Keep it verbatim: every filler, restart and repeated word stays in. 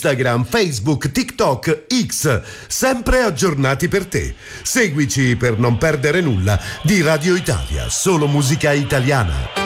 Instagram, Facebook, TikTok, X, sempre aggiornati per te. Seguici per non perdere nulla di Radio Italia, solo musica italiana.